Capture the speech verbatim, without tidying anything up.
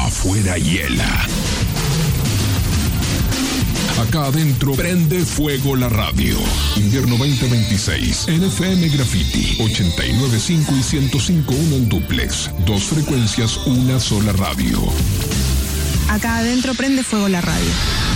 afuera hiela. Acá adentro prende fuego la radio. Invierno veinte veintiséis. En F M Graffiti ochenta y nueve punto cinco y ciento cinco punto uno en duplex. Dos frecuencias, una sola radio. Acá adentro prende fuego la radio.